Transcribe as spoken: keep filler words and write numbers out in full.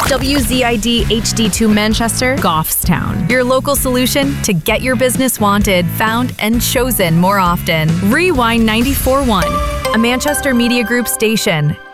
W Z I D H D two Manchester, Goffstown. Your local solution to get your business wanted, found, and chosen more often. Rewind ninety-four point one, a Manchester Media Group station.